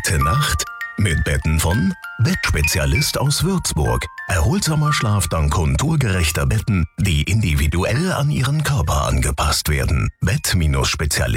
Gute Nacht mit Betten von Bettspezialist aus Würzburg. Erholsamer Schlaf dank konturgerechter Betten, die individuell an Ihren Körper angepasst werden. Bett-Spezialist